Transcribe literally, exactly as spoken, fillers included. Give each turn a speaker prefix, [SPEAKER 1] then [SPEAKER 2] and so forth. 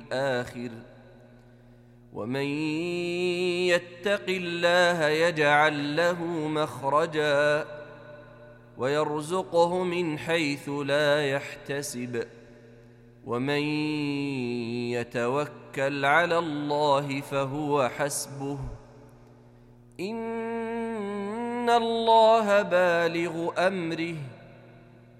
[SPEAKER 1] الآخر ومن يتق الله يجعل له مخرجا ويرزقه من حيث لا يحتسب ومن يتوكل على الله فهو حسبه إن الله بالغ أمره